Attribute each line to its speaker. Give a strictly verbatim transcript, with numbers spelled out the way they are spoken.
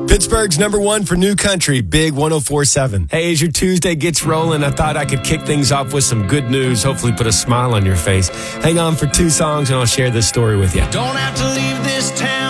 Speaker 1: Pittsburgh's number one for new country, Big one oh four point seven. Hey, as your Tuesday gets rolling, I thought I could kick things off with some good news, hopefully put a smile on your face. Hang on for two songs and I'll share this story with you.
Speaker 2: Don't have to leave this town.